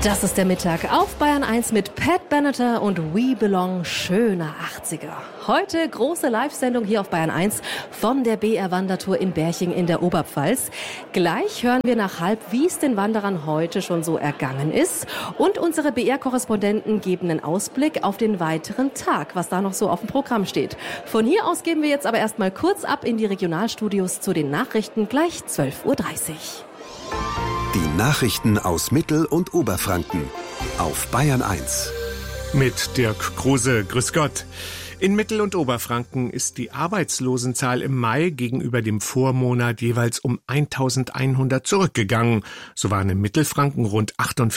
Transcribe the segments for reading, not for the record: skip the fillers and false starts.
Das ist der Mittag auf Bayern 1 mit Pat Benatar und We Belong, schöner 80er. Heute große Live-Sendung hier auf Bayern 1 von der BR-Wandertour in Berching in der Oberpfalz. Gleich hören wir nach halb, wie es den Wanderern heute schon so ergangen ist. Und unsere BR-Korrespondenten geben einen Ausblick auf den weiteren Tag, was da noch so auf dem Programm steht. Von hier aus geben wir jetzt aber erstmal kurz ab in die Regionalstudios zu den Nachrichten, gleich 12:30 Uhr. Die Nachrichten aus Mittel- und Oberfranken auf Bayern 1. Mit Dirk Kruse, grüß Gott. In Mittel- und Oberfranken ist die Arbeitslosenzahl im Mai gegenüber dem Vormonat jeweils um 1.100 zurückgegangen. So waren in Mittelfranken rund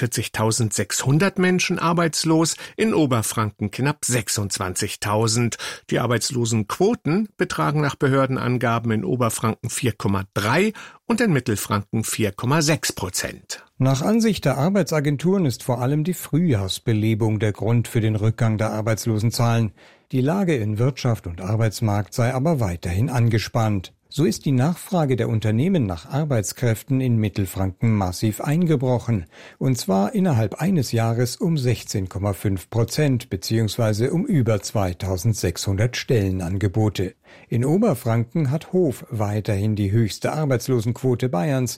48.600 Menschen arbeitslos, in Oberfranken knapp 26.000. Die Arbeitslosenquoten betragen nach Behördenangaben in Oberfranken 4,3 und in Mittelfranken 4,6%. Nach Ansicht der Arbeitsagenturen ist vor allem die Frühjahrsbelebung der Grund für den Rückgang der Arbeitslosenzahlen. Die Lage in Wirtschaft und Arbeitsmarkt sei aber weiterhin angespannt. So ist die Nachfrage der Unternehmen nach Arbeitskräften in Mittelfranken massiv eingebrochen. Und zwar innerhalb eines Jahres um 16,5% bzw. um über 2.600 Stellenangebote. In Oberfranken hat Hof weiterhin die höchste Arbeitslosenquote Bayerns.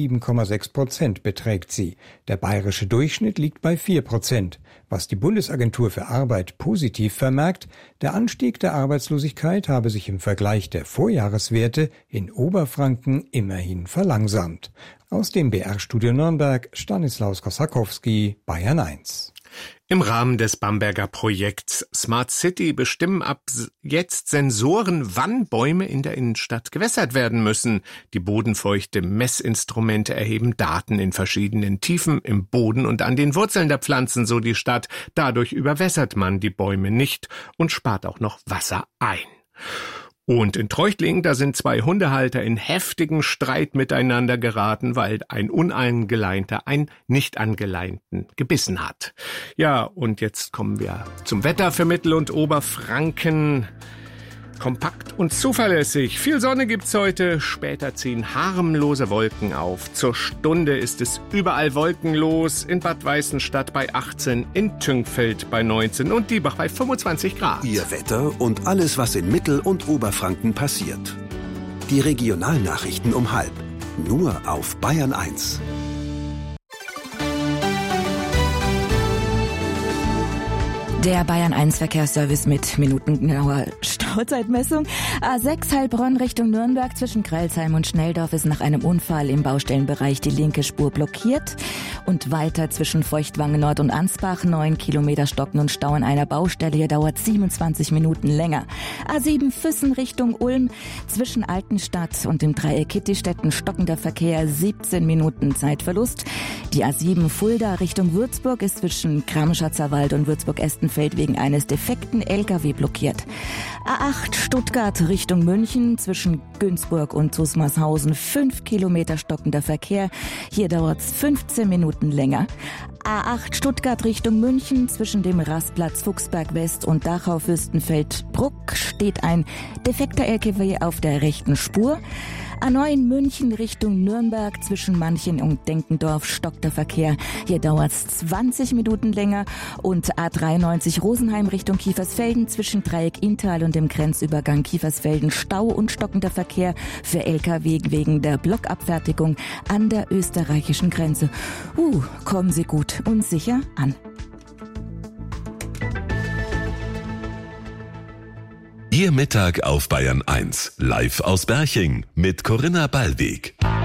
7,6% beträgt sie. Der bayerische Durchschnitt liegt bei 4%. Was die Bundesagentur für Arbeit positiv vermerkt, der Anstieg der Arbeitslosigkeit habe sich im Vergleich der Vorjahreswerte in Oberfranken immerhin verlangsamt. Aus dem BR-Studio Nürnberg, Stanislaus Kosakowski, Bayern 1. Im Rahmen des Bamberger Projekts Smart City bestimmen ab jetzt Sensoren, wann Bäume in der Innenstadt gewässert werden müssen. Die bodenfeuchte Messinstrumente erheben Daten in verschiedenen Tiefen im Boden und an den Wurzeln der Pflanzen, so die Stadt. Dadurch überwässert man die Bäume nicht und spart auch noch Wasser ein. Und in Treuchtlingen, da sind zwei Hundehalter in heftigen Streit miteinander geraten, weil ein Unangeleinter einen Nicht-Angeleinten gebissen hat. Ja, und jetzt kommen wir zum Wetter für Mittel- und Oberfranken. Kompakt und zuverlässig. Viel Sonne gibt's heute. Später ziehen harmlose Wolken auf. Zur Stunde ist es überall wolkenlos. In Bad Weißenstadt bei 18, in Tüngfeld bei 19 und Diebach bei 25 Grad. Ihr Wetter und alles, was in Mittel- und Oberfranken passiert. Die Regionalnachrichten um halb. Nur auf Bayern 1. Der Bayern 1 Verkehrsservice mit minutengenauer Stauzeitmessung. A6 Heilbronn Richtung Nürnberg zwischen Greilsheim und Schnelldorf ist nach einem Unfall im Baustellenbereich die linke Spur blockiert. Und weiter zwischen Feuchtwangen Nord und Ansbach 9 Kilometer Stocken und Stau an einer Baustelle. Hier dauert 27 Minuten länger. A7 Füssen Richtung Ulm zwischen Altenstadt und dem Dreieck Kittistetten stockender Verkehr 17 Minuten Zeitverlust. Die A7 Fulda Richtung Würzburg ist zwischen Kramschatzer Wald und Würzburg-Estenfeld wegen eines defekten LKW blockiert. A8 Stuttgart Richtung München zwischen Günzburg und Zusmarshausen 5 Kilometer stockender Verkehr. Hier dauert es 15 Minuten länger. A8 Stuttgart Richtung München zwischen dem Rastplatz Fuchsberg West und Dachau-Fürstenfeldbruck steht ein defekter LKW auf der rechten Spur. A9 München Richtung Nürnberg zwischen Manchen und Denkendorf stockt der Verkehr. Hier dauert es 20 Minuten länger. Und A93 Rosenheim Richtung Kiefersfelden zwischen Dreieck Inntal und dem Grenzübergang Kiefersfelden Stau und stockender Verkehr für LKW wegen der Blockabfertigung an der österreichischen Grenze. Kommen Sie gut und sicher an. Ihr Mittag auf Bayern 1, live aus Berching mit Corinna Ballweg.